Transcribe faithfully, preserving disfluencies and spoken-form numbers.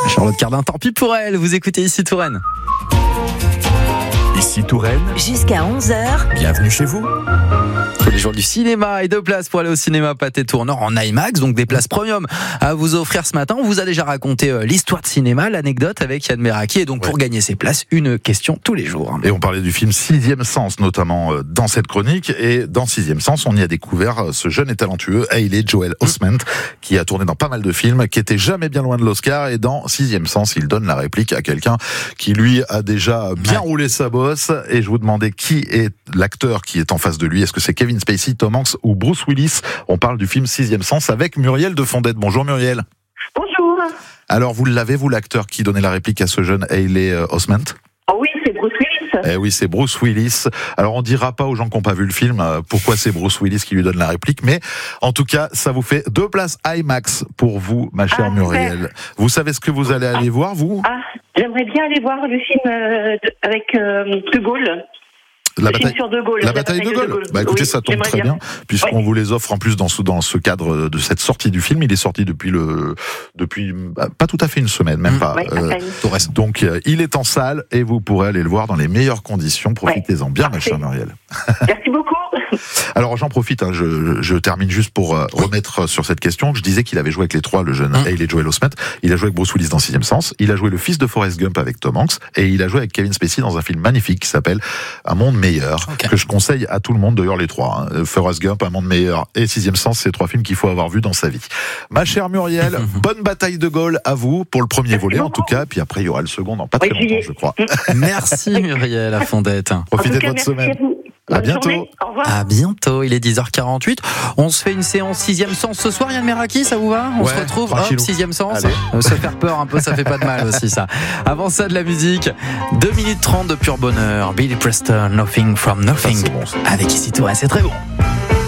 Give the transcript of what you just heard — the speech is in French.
Charlotte Cardin, tant pis pour elle. Vous écoutez Ici Touraine. Ici Touraine. Jusqu'à onze heures. Bienvenue chez vous. Tous les jours du cinéma et deux places pour aller au cinéma Pâté Tournant en IMAX, donc des places premium à vous offrir ce matin. On vous a déjà raconté l'histoire de cinéma, l'anecdote avec Yann Meraki, et donc pour ouais. gagner ces places, une question tous les jours. Et on parlait du film Sixième Sens, notamment dans cette chronique, et dans Sixième Sens, on y a découvert ce jeune et talentueux Haley Joel Osment, qui a tourné dans pas mal de films, qui était jamais bien loin de l'Oscar, et dans Sixième Sens, il donne la réplique à quelqu'un qui lui a déjà bien ouais. roulé sa bosse, et je vous demandais qui est l'acteur qui est en face de lui. Est-ce que c'est Kevin Spacey, Tom Hanks ou Bruce Willis? On parle du film Sixième Sens avec Muriel de Fondette. Bonjour Muriel. Bonjour. Alors vous l'avez, vous, l'acteur qui donnait la réplique à ce jeune Haley Osment? Oh oui, c'est Bruce Willis. Eh oui, c'est Bruce Willis. Alors on dira pas aux gens qui n'ont pas vu le film pourquoi c'est Bruce Willis qui lui donne la réplique, mais en tout cas, ça vous fait deux places IMAX pour vous, ma chère ah, Muriel. Super. Vous savez ce que vous allez aller ah, voir, vous? Ah, j'aimerais bien aller voir le film euh, avec euh, De Gaulle. La bataille, de Gaulle, la, la bataille, bataille de Gaulle. De Gaulle. Bah écoutez, oui, ça tombe très bien, bien puisqu'on oui. vous les offre en plus dans ce, dans ce cadre de cette sortie du film. Il est sorti depuis le, depuis pas tout à fait une semaine, même mmh. pas. Oui, euh, donc euh, il est en salle et vous pourrez aller le voir dans les meilleures conditions. Profitez-en oui. bien, Parfait. ma chère Muriel. Merci beaucoup. Alors j'en profite, hein, je, je termine juste pour euh, remettre sur cette question. Je disais qu'il avait joué avec les trois, le jeune mmh. Haley Joel Osment. Il a joué avec Bruce Willis dans Sixième Sens. Il a joué le fils de Forrest Gump avec Tom Hanks et il a joué avec Kevin Spacey dans un film magnifique qui s'appelle Un monde meilleur, okay. que je conseille à tout le monde, d'ailleurs les trois. Hein. Forrest Gump, Un monde meilleur et Sixième Sens, c'est trois films qu'il faut avoir vus dans sa vie. Ma chère Muriel, bonne bataille de Gaulle à vous pour le premier Merci volet beaucoup. En tout cas, puis après il y aura le second dans pas très oui, longtemps, je crois. Merci Muriel à Fondette. Profitez de votre semaine. À, à bientôt. Au revoir. À bientôt. Il est dix heures quarante-huit. On se fait une séance Sixième Sens ce soir, Yann Meraki, ça vous va? On ouais, se retrouve. Hop, Sixième Sens. Euh, se faire peur un peu, ça fait pas de mal aussi, ça. Avant ça, de la musique. deux minutes trente de pur bonheur. Billy Preston, Nothing from Nothing. Ça, bon, avec Ici Touraine, c'est très bon.